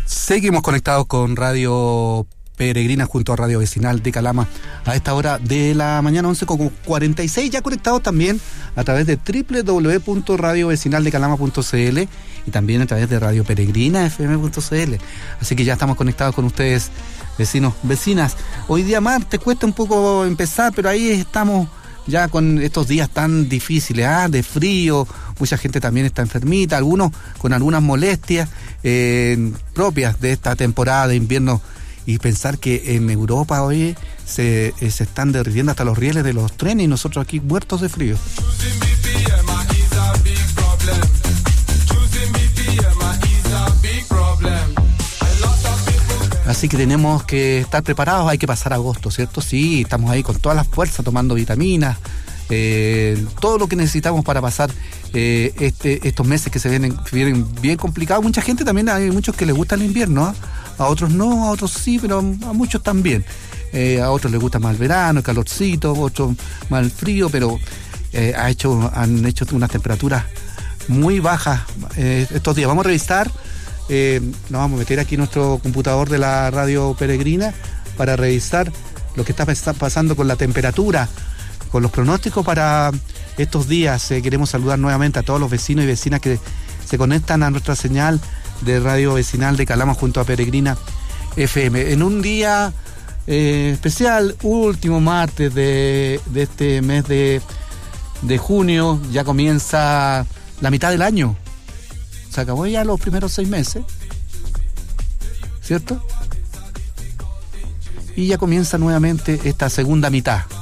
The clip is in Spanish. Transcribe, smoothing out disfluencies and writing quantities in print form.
Seguimos conectados con Radio Peregrina junto a Radio Vecinal de Calama a esta hora de la mañana, 11:46, ya conectados también a través de www.radiovecinaldecalama.cl y también a través de Radio Peregrina FM.cl. Así que ya estamos conectados con ustedes, vecinos, vecinas. Hoy día martes cuesta un poco empezar, pero ahí estamos ya con estos días tan difíciles, de frío. Mucha gente también está enfermita, algunos con algunas molestias propias de esta temporada de invierno. Y pensar que en Europa hoy se están derritiendo hasta los rieles de los trenes y nosotros aquí muertos de frío. Así que tenemos que estar preparados, hay que pasar agosto, ¿cierto? Sí, estamos ahí con todas las fuerzas tomando vitaminas, todo lo que necesitamos para pasar estos meses que se vienen bien complicados. Mucha gente también, hay muchos que les gusta el invierno, a otros no, a otros sí, pero a muchos también. A otros les gusta más el verano, el calorcito, otros más el frío, pero han hecho unas temperaturas muy bajas estos días. Vamos a revisar, nos vamos a meter aquí en nuestro computador de la Radio Peregrina para revisar lo que está pasando con la temperatura, con los pronósticos para estos días. Queremos saludar nuevamente a todos los vecinos y vecinas que se conectan a nuestra señal de Radio Vecinal de Calama junto a Peregrina FM. En un día especial, último martes de este mes de junio, ya comienza la mitad del año. Se acabó ya los primeros 6 meses, ¿cierto? Y ya comienza nuevamente esta segunda mitad.